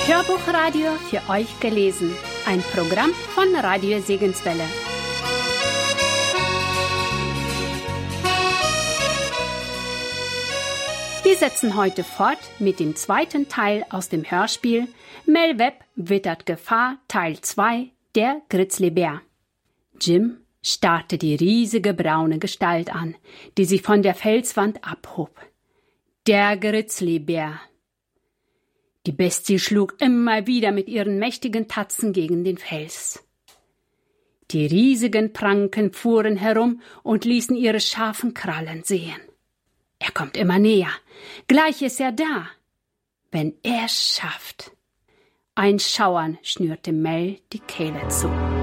Hörbuchradio für euch gelesen. Ein Programm von Radio Segenswelle. Wir setzen heute fort mit dem zweiten Teil aus dem Hörspiel Mel Webb wittert Gefahr Teil 2, der Grizzlybär. Jim starrte die riesige braune Gestalt an, die sich von der Felswand abhob. Der Grizzlybär. Die Bestie schlug immer wieder mit ihren mächtigen Tatzen gegen den Fels. Die riesigen Pranken fuhren herum und ließen ihre scharfen Krallen sehen. Er kommt immer näher. Gleich ist er da. Wenn er es schafft. Ein Schauern schnürte Mel die Kehle zu.